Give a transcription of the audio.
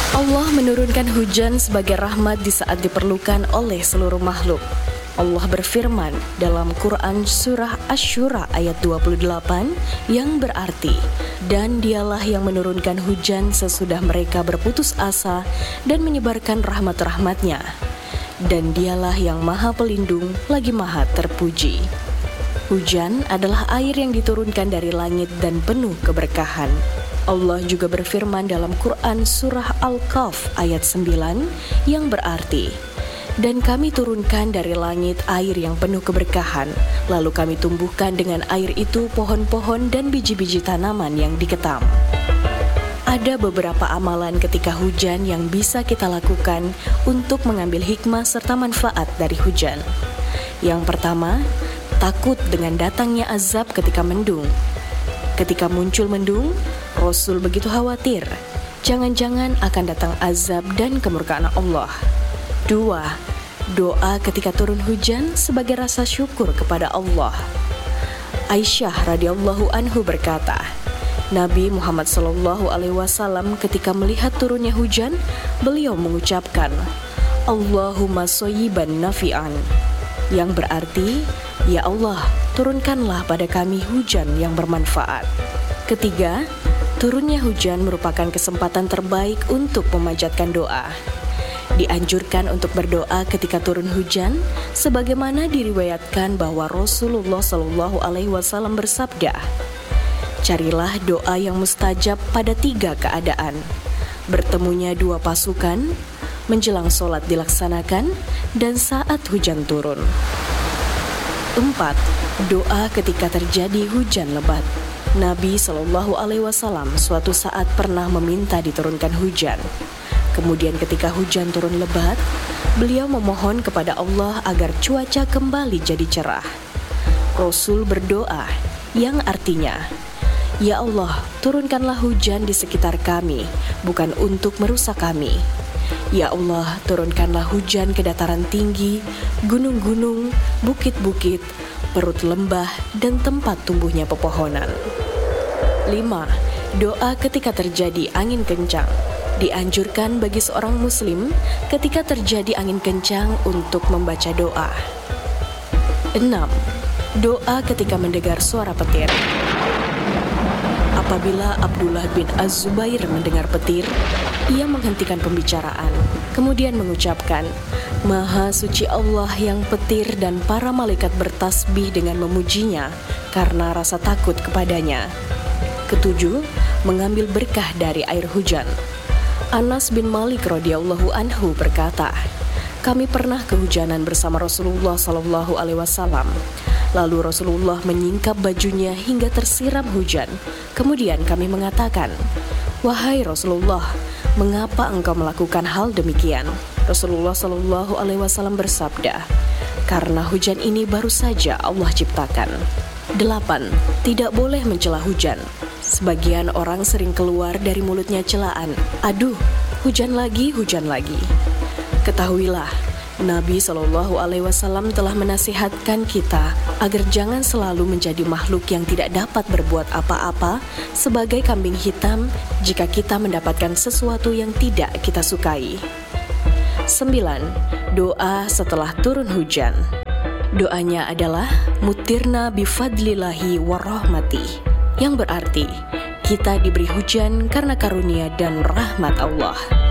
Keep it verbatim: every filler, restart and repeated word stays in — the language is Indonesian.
Allah menurunkan hujan sebagai rahmat di saat diperlukan oleh seluruh makhluk. Allah berfirman dalam Quran Surah Asy-Syura ayat dua puluh delapan yang berarti, dan dialah yang menurunkan hujan sesudah mereka berputus asa dan menyebarkan rahmat-rahmatnya. Dan dialah yang maha pelindung lagi maha terpuji. Hujan adalah air yang diturunkan dari langit dan penuh keberkahan. Allah juga berfirman dalam Quran Surah Al-Kahf ayat sembilan yang berarti, dan kami turunkan dari langit air yang penuh keberkahan, lalu kami tumbuhkan dengan air itu pohon-pohon dan biji-biji tanaman yang diketam. Ada beberapa amalan ketika hujan yang bisa kita lakukan untuk mengambil hikmah serta manfaat dari hujan. Yang pertama, takut dengan datangnya azab ketika mendung. Ketika muncul mendung, Rasul begitu khawatir, jangan-jangan akan datang azab dan kemurkaan Allah. Dua, doa ketika turun hujan sebagai rasa syukur kepada Allah. Aisyah radhiyallahu anhu berkata, Nabi Muhammad sallallahu alaihi wasallam ketika melihat turunnya hujan, beliau mengucapkan, Allahumma shayyiban nafi'an, yang berarti, ya Allah, turunkanlah pada kami hujan yang bermanfaat. Ketiga, turunnya hujan merupakan kesempatan terbaik untuk memanjatkan doa. Dianjurkan untuk berdoa ketika turun hujan, sebagaimana diriwayatkan bahwa Rasulullah shallallahu alaihi wasallam bersabda, carilah doa yang mustajab pada tiga keadaan: bertemunya dua pasukan, menjelang sholat dilaksanakan, dan saat hujan turun. Empat, doa ketika terjadi hujan lebat. Nabi shallallahu alaihi wasallam suatu saat pernah meminta diturunkan hujan. Kemudian ketika hujan turun lebat, beliau memohon kepada Allah agar cuaca kembali jadi cerah. Rasul berdoa yang artinya, ya Allah, turunkanlah hujan di sekitar kami, bukan untuk merusak kami. Ya Allah, turunkanlah hujan ke dataran tinggi, gunung-gunung, bukit-bukit, perut lembah, dan tempat tumbuhnya pepohonan. Lima, doa ketika terjadi angin kencang. Dianjurkan bagi seorang muslim ketika terjadi angin kencang untuk membaca doa. Enam, doa ketika mendengar suara petir. Apabila Abdullah bin Az-Zubair mendengar petir, ia menghentikan pembicaraan, kemudian mengucapkan, Maha suci Allah yang petir dan para malaikat bertasbih dengan memujinya karena rasa takut kepadanya. Ketujuh, mengambil berkah dari air hujan. Anas bin Malik radhiyallahu anhu berkata, kami pernah kehujanan bersama Rasulullah sallallahu alaihi wasallam. Lalu Rasulullah menyingkap bajunya hingga tersiram hujan. Kemudian kami mengatakan, wahai Rasulullah, mengapa engkau melakukan hal demikian? Rasulullah sallallahu alaihi wasallam bersabda, karena hujan ini baru saja Allah ciptakan. Delapan, tidak boleh mencela hujan. Sebagian orang sering keluar dari mulutnya celaan, aduh, hujan lagi, hujan lagi. Ketahuilah, Nabi shallallahu alaihi wasallam telah menasihatkan kita agar jangan selalu menjadi makhluk yang tidak dapat berbuat apa-apa sebagai kambing hitam jika kita mendapatkan sesuatu yang tidak kita sukai. Sembilan, doa setelah turun hujan. Doanya adalah mutirna bifadlillahi warahmatih, yang berarti kita diberi hujan karena karunia dan rahmat Allah.